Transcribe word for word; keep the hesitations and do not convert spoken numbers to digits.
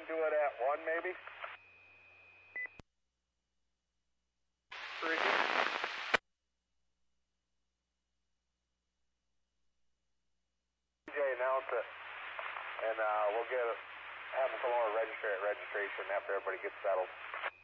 do it at one, maybe? Three. D J, announce it, and uh, we'll get it, have them come over and register at registration after everybody gets settled.